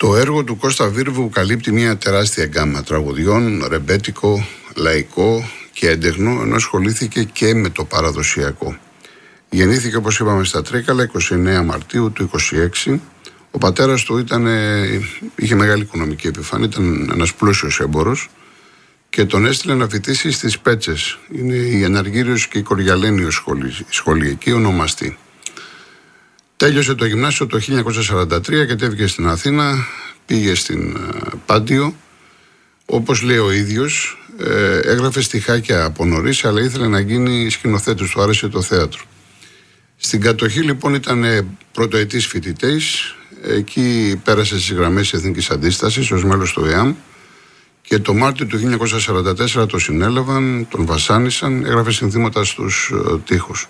Το έργο του Κώστα Βίρβου καλύπτει μια τεράστια γκάμα τραγουδιών, ρεμπέτικο, λαϊκό και έντεχνο, ενώ ασχολήθηκε και με το παραδοσιακό. Γεννήθηκε, όπως είπαμε, στα Τρίκαλα 29 Μαρτίου του 1926. Ο πατέρας του είχε μεγάλη οικονομική επιφάνεια, ήταν ένας πλούσιος έμπορος και τον έστειλε να φοιτήσει στις Πέτσες. Είναι η Αναργύριος και η Κοριαλένιος σχολή, εκεί ονομαστή. Τέλειωσε το γυμνάσιο το 1943 και τέβηκε στην Αθήνα, πήγε στην Πάντιο. Όπως λέει ο ίδιος, έγραφε στιχάκια από νωρίς, αλλά ήθελε να γίνει σκηνοθέτης, του άρεσε το θέατρο. Στην κατοχή λοιπόν ήταν πρωτοετής φοιτητής, εκεί πέρασε στις γραμμές της Εθνικής Αντίστασης ως μέλος του ΕΑΜ και το Μάρτιο του 1944 το συνέλαβαν, τον βασάνισαν, έγραφε συνθήματα στους τοίχους.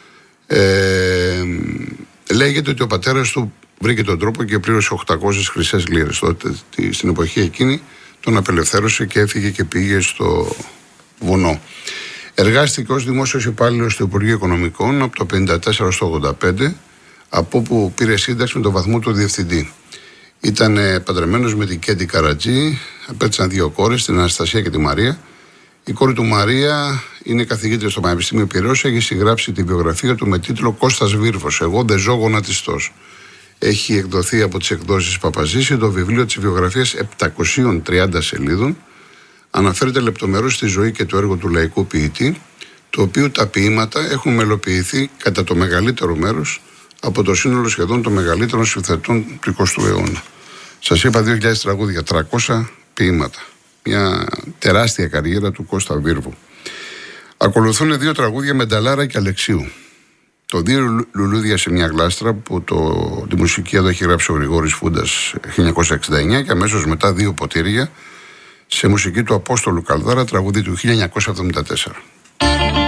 Λέγεται ότι ο πατέρας του βρήκε τον τρόπο και πλήρωσε 800 χρυσές λίρες. Τότε, στην εποχή εκείνη, τον απελευθέρωσε και έφυγε και πήγε στο βουνό. Εργάστηκε ως δημόσιος υπάλληλος του Υπουργείου Οικονομικών από το 1954 στο 1985, από όπου πήρε σύνταξη με το βαθμό του διευθυντή. Ήταν παντρεμένος με την Κέντι Καρατζή, απέκτησαν 2 κόρες, την Αναστασία και τη Μαρία. Η κόρη του Μαρία είναι καθηγήτρια στο Πανεπιστήμιο Πειραιώς, έχει συγγράψει τη βιογραφία του με τίτλο Κώστας Βίρβος, «Εγώ δεν ζω γονατιστός». Έχει εκδοθεί από τις εκδόσεις Παπαζήσι το βιβλίο της βιογραφίας 730 σελίδων. Αναφέρεται λεπτομερώς στη ζωή και το έργο του λαϊκού ποιητή, το οποίο τα ποίηματα έχουν μελοποιηθεί κατά το μεγαλύτερο μέρος από το σύνολο σχεδόν των μεγαλύτερων συνθετών του 20ου αιώνα. Σας είπα 2.000 τραγούδια, 300 ποίηματα. Μια τεράστια καριέρα του Κώστα Βίρβου. Ακολουθούν 2 τραγούδια με Νταλάρα και Αλεξίου. Το 2 λουλούδια σε μια γλάστρα, που τη μουσική εδώ έχει γράψει ο Γρηγόρης Φούντας 1969, και αμέσως μετά 2 ποτήρια σε μουσική του Απόστολου Καλδάρα, τραγούδι του 1974.